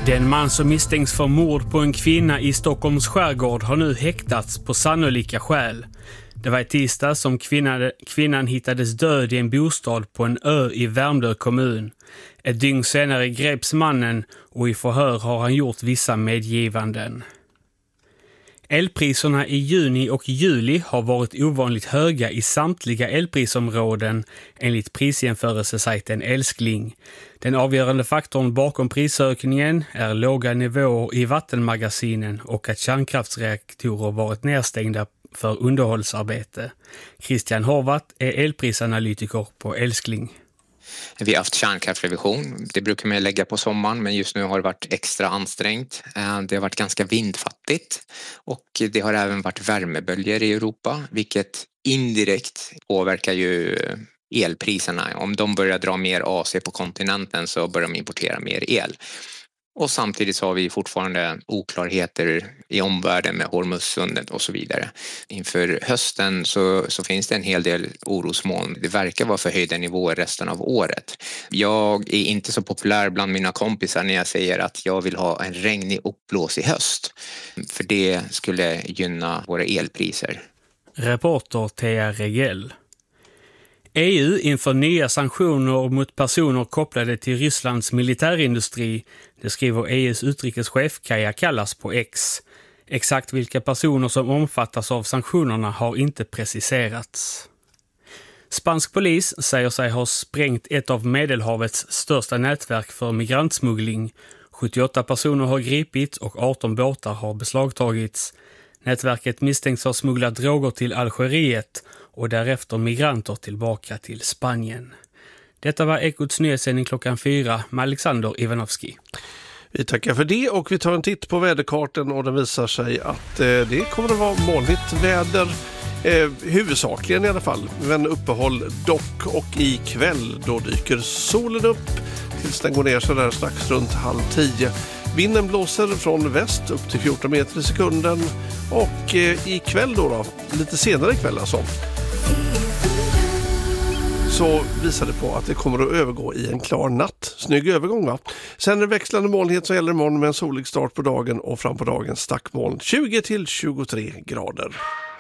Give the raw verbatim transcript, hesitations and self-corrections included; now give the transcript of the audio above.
Den man som misstänks för mord på en kvinna i Stockholms skärgård har nu häktats på sannolika skäl. Det var i tisdag som kvinnan, kvinnan hittades död i en bostad på en ö i Värmdö kommun. Ett dygn senare greps mannen och i förhör har han gjort vissa medgivanden. Elpriserna i juni och juli har varit ovanligt höga i samtliga elprisområden enligt prisjämförelsesajten Älskling. Den avgörande faktorn bakom prisökningen är låga nivåer i vattenmagasinen och att kärnkraftsreaktorer varit nedstängda för underhållsarbete. Christian Horvath är elprisanalytiker på Älskling. Vi har haft kärnkraftrevision. Det brukar man lägga på sommaren, men just nu har det varit extra ansträngt. Det har varit ganska vindfattigt och det har även varit värmeböljor i Europa, vilket indirekt påverkar ju elpriserna. Om de börjar dra mer A C på kontinenten så börjar de importera mer el. Och samtidigt så har vi fortfarande oklarheter i omvärlden med Hormuzsundet och så vidare. Inför hösten så, så finns det en hel del orosmoln. Det verkar vara förhöjda nivåer resten av året. Jag är inte så populär bland mina kompisar när jag säger att jag vill ha en regnig uppblås i höst. För det skulle gynna våra elpriser. Reporter Thea Regell. E U inför nya sanktioner mot personer kopplade till Rysslands militärindustri. Det skriver E U:s utrikeschef Kaja Kallas på X. Exakt vilka personer som omfattas av sanktionerna har inte preciserats. Spansk polis säger sig ha sprängt ett av Medelhavets största nätverk för migrantsmuggling. sjuttioåtta personer har gripits och arton båtar har beslagtagits. Nätverket misstänks ha smugglat droger till Algeriet och därefter migranter tillbaka till Spanien. Detta var Ekots nyhetssändning klockan fyra med Alexander Ivanovski. Vi tackar för det och vi tar en titt på väderkartan och det visar sig att eh, det kommer att vara molnigt väder, eh, huvudsakligen i alla fall, men uppehåll dock, och ikväll då dyker solen upp tills den går ner så där strax runt halv tio. Vinden blåser från väst upp till fjorton meter i sekunden och eh, ikväll då, då, lite senare ikväll alltså, så visar det på att det kommer att övergå i en klar natt. Snygg övergång va? Sen är det växlande molnighet som gäller imorgon med en solig start på dagen och fram på dagen stackmoln tjugo till tjugotre grader.